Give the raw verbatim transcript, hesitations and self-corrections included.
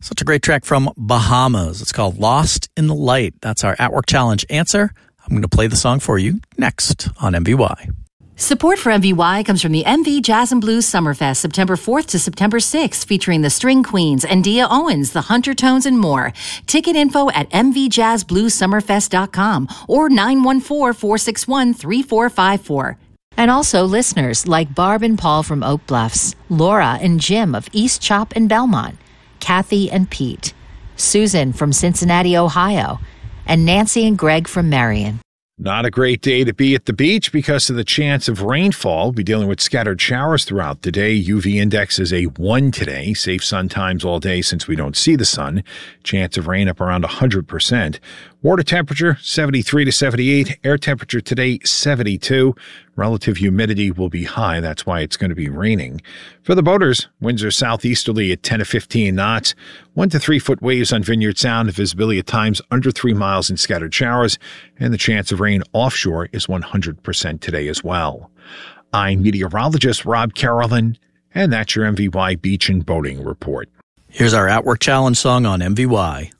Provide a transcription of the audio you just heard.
Such a great track from Bahamas. It's called Lost in the Light. That's our At Work Challenge answer. I'm going to play the song for you next on M V Y. Support for M V Y comes from the M V Jazz and Blues Summerfest, September fourth to September sixth, featuring the String Queens and Dia Owens, the Hunter Tones, and more. Ticket info at m v jazz blues summerfest dot com or nine one four, four six one, three four five four. And also listeners like Barb and Paul from Oak Bluffs, Laura and Jim of East Chop and Belmont, Kathy and Pete, Susan from Cincinnati, Ohio, and Nancy and Greg from Marion. Not a great day to be at the beach because of the chance of rainfall. We'll be dealing with scattered showers throughout the day. U V index is a one today. Safe sun times all day since we don't see the sun. Chance of rain up around one hundred percent. Water temperature seventy-three to seventy-eight. Air temperature today seventy-two. Relative humidity will be high. That's why it's going to be raining. For the boaters, winds are southeasterly at ten to fifteen knots. One to three foot waves on Vineyard Sound. Visibility at times under three miles in scattered showers. And the chance of rain offshore is one hundred percent today as well. I'm meteorologist Rob Carolyn, and that's your M V Y Beach and Boating Report. Here's our At Work Challenge song on M V Y.